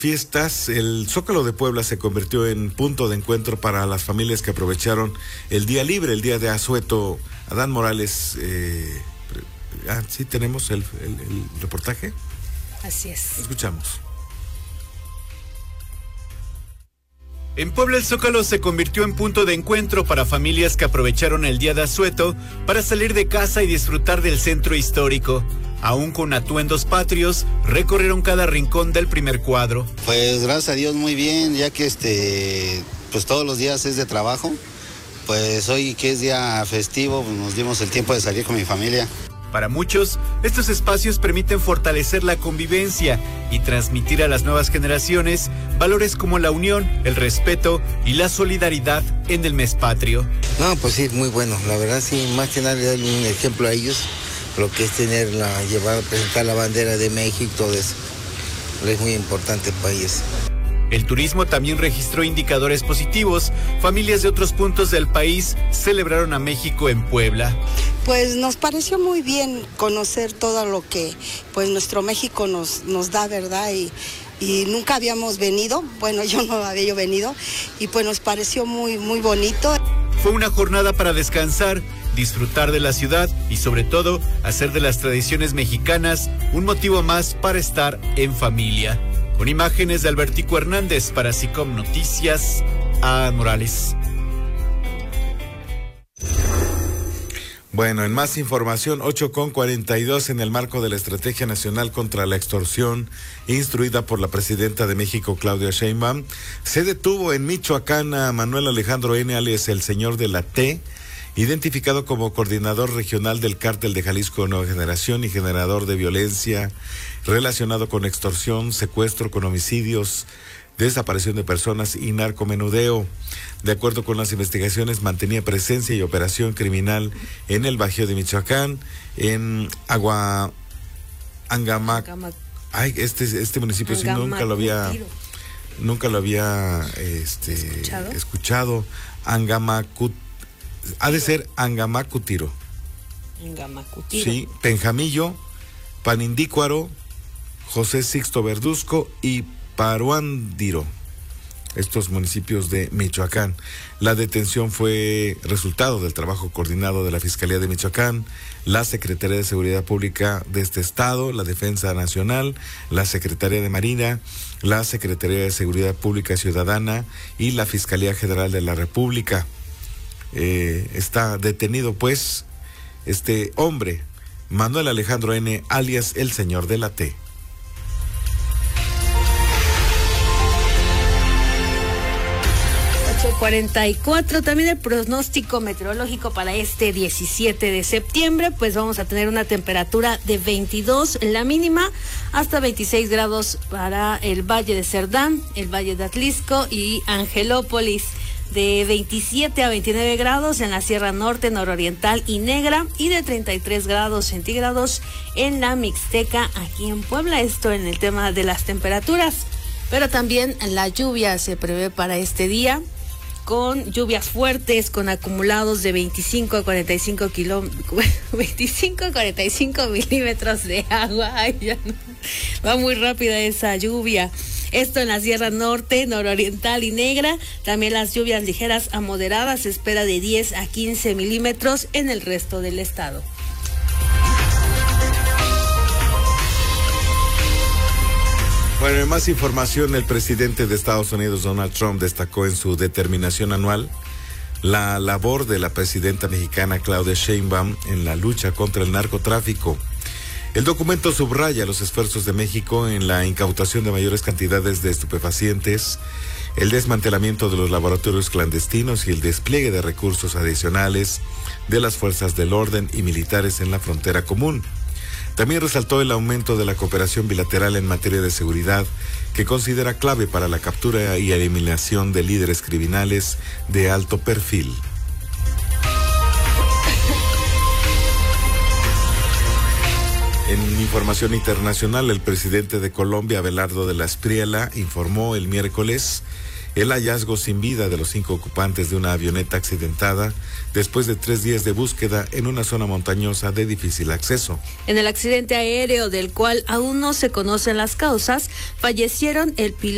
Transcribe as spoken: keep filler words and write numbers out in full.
Fiestas, el Zócalo de Puebla se convirtió en punto de encuentro para las familias que aprovecharon el día libre, el día de asueto. Adán Morales, eh, ah, sí, tenemos el, el, el reportaje. Así es. Escuchamos. En Puebla el Zócalo se convirtió en punto de encuentro para familias que aprovecharon el día de asueto para salir de casa y disfrutar del centro histórico. Aún con atuendos patrios, recorrieron cada rincón del primer cuadro. Pues gracias a Dios muy bien, ya que este, pues todos los días es de trabajo. Pues hoy que es día festivo, pues nos dimos el tiempo de salir con mi familia. Para muchos, estos espacios permiten fortalecer la convivencia y transmitir a las nuevas generaciones valores como la unión, el respeto y la solidaridad en el mes patrio. No, pues sí, muy bueno. La verdad sí, más que nada le doy un ejemplo a ellos, lo que es tener la, llevar, presentar la bandera de México y todo eso. Es muy importante para ellos. El turismo también registró indicadores positivos. Familias de otros puntos del país celebraron a México en Puebla. Pues nos pareció muy bien conocer todo lo que pues nuestro México nos, nos da, ¿verdad? Y, y nunca habíamos venido, bueno, yo no había yo venido, y pues nos pareció muy, muy bonito. Fue una jornada para descansar, disfrutar de la ciudad y sobre todo hacer de las tradiciones mexicanas un motivo más para estar en familia. Con imágenes de Albertico Hernández para SICOM Noticias, a Morales. Bueno, en más información, ocho con cuarenta y dos, en el marco de la Estrategia Nacional contra la Extorsión, instruida por la Presidenta de México, Claudia Sheinbaum, se detuvo en Michoacán a Manuel Alejandro N., alias el Señor de la T., identificado como coordinador regional del Cártel de Jalisco Nueva Generación y generador de violencia relacionado con extorsión, secuestro con homicidios, desaparición de personas y narcomenudeo. De acuerdo con las investigaciones, mantenía presencia y operación criminal en el Bajío de Michoacán, en Agua Angamac. Ay, este este municipio sí nunca lo había nunca lo había este escuchado, escuchado. Angamacut ha de ser Angamacutiro. Angamacutiro. Sí, Penjamillo, Panindícuaro, José Sixto Verduzco y Paruándiro, estos municipios de Michoacán. La detención fue resultado del trabajo coordinado de la Fiscalía de Michoacán, la Secretaría de Seguridad Pública de este estado, la Defensa Nacional, la Secretaría de Marina, la Secretaría de Seguridad Pública Ciudadana y la Fiscalía General de la República. Eh, está detenido pues este hombre, Manuel Alejandro N., alias el Señor de la T. cuarenta y cuatro, también el pronóstico meteorológico para este diecisiete de septiembre, pues vamos a tener una temperatura de veintidós, la mínima, hasta veintiséis grados para el Valle de Cerdán, el Valle de Atlisco y Angelópolis, de veintisiete a veintinueve grados en la Sierra Norte, Nororiental y Negra, y de treinta y tres grados centígrados en la Mixteca, aquí en Puebla. Esto en el tema de las temperaturas, pero también la lluvia se prevé para este día, con lluvias fuertes, con acumulados de veinticinco a cuarenta y cinco kilómetros, veinticinco a cuarenta y cinco milímetros de agua. Ay, ya no. Va muy rápida esa lluvia. Esto en la Sierra Norte, Nororiental y Negra. También las lluvias ligeras a moderadas, se espera de diez a quince milímetros en el resto del estado. Bueno, en más información, el presidente de Estados Unidos, Donald Trump, destacó en su determinación anual la labor de la presidenta mexicana Claudia Sheinbaum en la lucha contra el narcotráfico. El documento subraya los esfuerzos de México en la incautación de mayores cantidades de estupefacientes, el desmantelamiento de los laboratorios clandestinos y el despliegue de recursos adicionales de las fuerzas del orden y militares en la frontera común. También resaltó el aumento de la cooperación bilateral en materia de seguridad, que considera clave para la captura y eliminación de líderes criminales de alto perfil. En información internacional, el presidente de Colombia, Abelardo de la Espriella, informó el miércoles el hallazgo sin vida de los cinco ocupantes de una avioneta accidentada después de tres días de búsqueda en una zona montañosa de difícil acceso. En el accidente aéreo, del cual aún no se conocen las causas, fallecieron el piloto